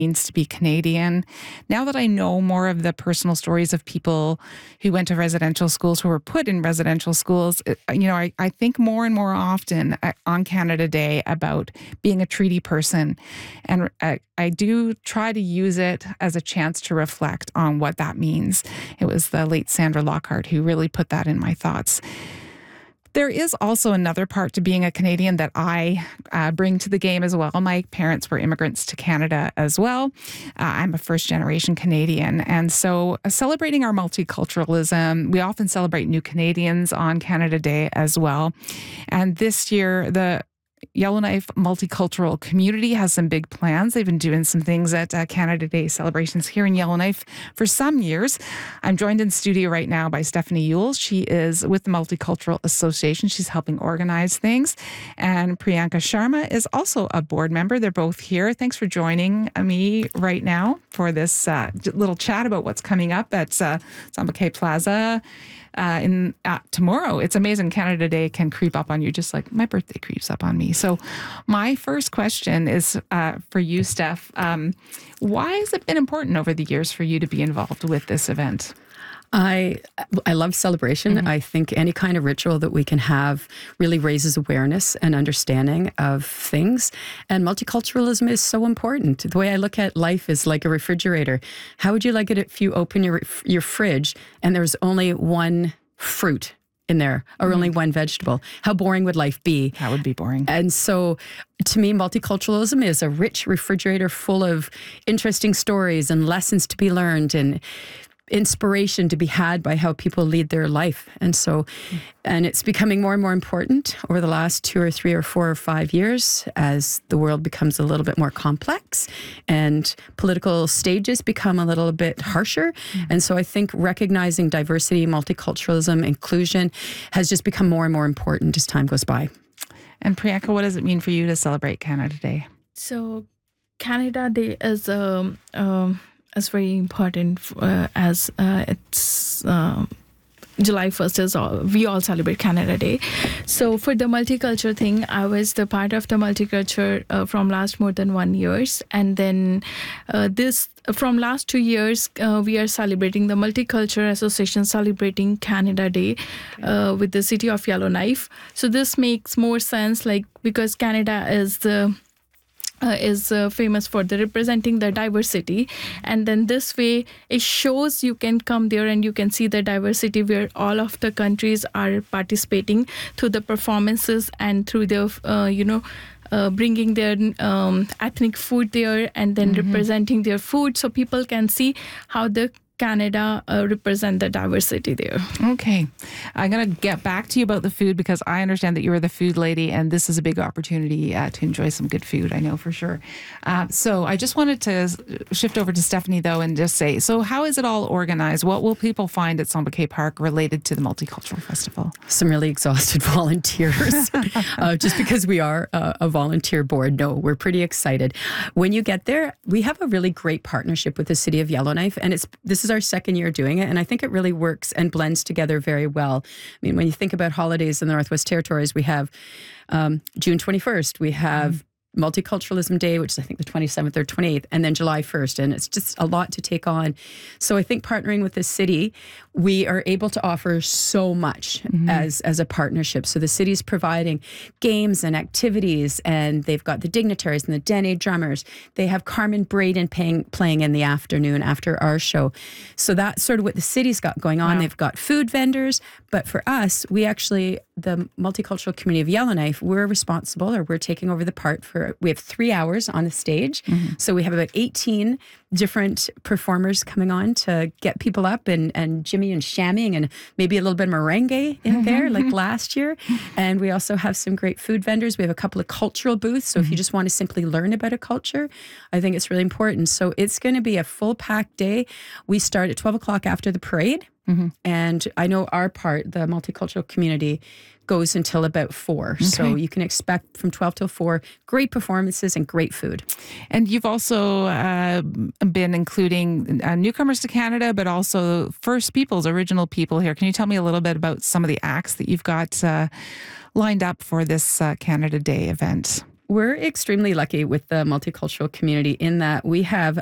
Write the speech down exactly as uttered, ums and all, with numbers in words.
means to be Canadian. Now that I know more of the personal stories of people who went to residential schools, who were put in residential schools, you know, I, I think more and more often on Canada Day about being a treaty person. And I, I do try to use it as a chance to reflect on what that means. It was the late Sandra Lockhart who really put that in my thoughts. There is also another part to being a Canadian that I uh, bring to the game as well. My parents were immigrants to Canada as well. Uh, I'm a first-generation Canadian. And so uh, celebrating our multiculturalism, we often celebrate New Canadians on Canada Day as well. And this year, the Yellowknife Multicultural Community has some big plans. They've been doing some things at uh, Canada Day celebrations here in Yellowknife for some years. I'm joined in studio right now by Stephanie Yules. She is with the Multicultural Association. She's helping organize things. And Priyanka Sharma is also a board member. They're both here. Thanks for joining me right now for this uh, little chat about what's coming up at uh, Samba-K Plaza. Uh, in uh, tomorrow. It's amazing. Canada Day can creep up on you just like my birthday creeps up on me. So my first question is uh, for you, Steph. Um, why has it been important over the years for you to be involved with this event? I I love celebration. Mm-hmm. I think any kind of ritual that we can have really raises awareness and understanding of things. And multiculturalism is so important. The way I look at life is like a refrigerator. How would you like it if you open your your fridge and there's only one fruit in there or mm-hmm. only one vegetable? How boring would life be? That would be boring. And so to me, multiculturalism is a rich refrigerator full of interesting stories and lessons to be learned and inspiration to be had by how people lead their life. And so, and it's becoming more and more important over the last two or three or four or five years as the world becomes a little bit more complex and political stages become a little bit harsher. Mm-hmm. And so I think recognizing diversity, multiculturalism, inclusion has just become more and more important as time goes by. And Priyanka, what does it mean for you to celebrate Canada Day? So Canada Day is um, um It's very important uh, as uh, it's uh, July first is all, we all celebrate Canada Day. So for the multicultural thing, I was the part of the multicultural uh, from last more than one years. And then uh, this from last two years, uh, we are celebrating the Multicultural Association celebrating Canada Day uh, with the city of Yellowknife. So this makes more sense, like because Canada is the Uh, is uh, famous for the representing the diversity, and then this way it shows you can come there and you can see the diversity where all of the countries are participating through the performances and through the uh, you know uh, bringing their um, ethnic food there and then mm-hmm. representing their food, so people can see how the Canada uh, represent the diversity there. Okay. I'm going to get back to you about the food because I understand that you are the food lady and this is a big opportunity uh, to enjoy some good food, I know for sure. Uh, so I just wanted to shift over to Stephanie though and just say, so how is it all organized? What will people find at Samba-K Park related to the Multicultural Festival? Some really exhausted volunteers. uh, just because we are uh, a volunteer board, no, we're pretty excited. When you get there, we have a really great partnership with the City of Yellowknife, and it's this is our second year doing it, and I think it really works and blends together very well. I mean, when you think about holidays in the Northwest Territories, we have um, June twenty-first, we have mm. Multiculturalism Day, which is I think the twenty-seventh or twenty-eighth, and then July first, and it's just a lot to take on. So I think partnering with the city, we are able to offer so much mm-hmm. as as a partnership. So the city's providing games and activities, and they've got the dignitaries and the Dene drummers. They have Carmen Braden paying, playing in the afternoon after our show. So that's sort of what the city's got going on. Wow. They've got food vendors, but for us, we actually, the Multicultural Community of Yellowknife, we're responsible, or we're taking over the part for, we have three hours on the stage. Mm-hmm. So we have about eighteen different performers coming on to get people up, and, and Jimmy and shamming and maybe a little bit of merengue in there like last year. And we also have some great food vendors. We have a couple of cultural booths. So mm-hmm. if you just want to simply learn about a culture, I think it's really important. So it's going to be a full packed day. We start at twelve o'clock after the parade. Mm-hmm. And I know our part, the multicultural community, goes until about four. Okay. So you can expect from twelve till four, great performances and great food. And you've also uh, been including uh, newcomers to Canada, but also First Peoples, original people here. Can you tell me a little bit about some of the acts that you've got uh, lined up for this uh, Canada Day event? we're extremely lucky with the multicultural community in that we have